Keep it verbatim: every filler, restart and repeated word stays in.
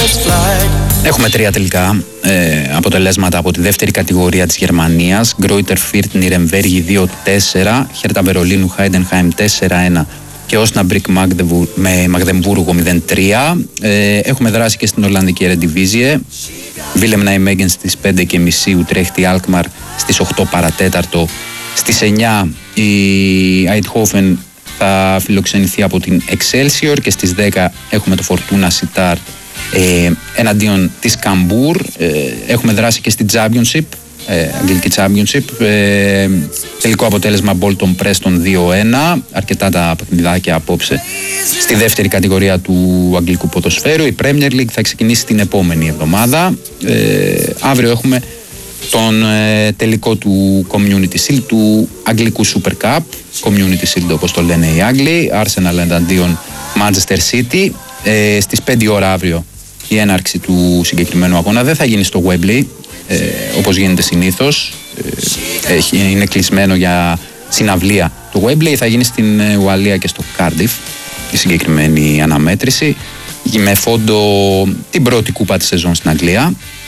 Έχουμε τρία τελικά ε, αποτελέσματα από τη δεύτερη κατηγορία της Γερμανίας. Γκρόιτερ Φίρτ Νιρεμβέργη δύο τέσσερα, Χέρτα Βερολίνου Χάιντενχάιμ τέσσερα ένα και Όσναμπρικ με Μαγδεμβούργο μηδέν τρία. Ε, έχουμε δράσει και στην Ολλανδική Ερεντιβίζιε. Βίλεμ Νάιμέγγεν στις πέντε και μισή, Ουτρέχτη Αλκμαρ στις οκτώ παρατέταρτο. Στις εννιά η Αιτχόφεν θα φιλοξενηθεί από την Excelsior και στις δέκα έχουμε το Φορτούνα Σιτάρ ε, εναντίον της Καμπούρ. Ε, έχουμε δράσει και στη Championship, ε, Αγγλική Championship. Ε, τελικό αποτέλεσμα Bolton Preston δύο ένα. Αρκετά τα παιχνιδάκια απόψε στη δεύτερη κατηγορία του αγγλικού ποδοσφαίρου. Η Premier League θα ξεκινήσει την επόμενη εβδομάδα. Ε, αύριο έχουμε τον ε, τελικό του Community Shield, του αγγλικού Super Cup, Community Shield όπως το λένε οι Άγγλοι, Arsenal εναντίον Manchester City. Ε, στις πέντε ώρα αύριο η έναρξη του συγκεκριμένου αγώνα δεν θα γίνει στο Wembley, ε, όπως γίνεται συνήθως. Ε, έχει, είναι κλεισμένο για συναυλία το Wembley, θα γίνει στην Ουαλία και στο Cardiff η συγκεκριμένη αναμέτρηση, με φόντο την πρώτη κούπα της σεζόν στην Αγγλία.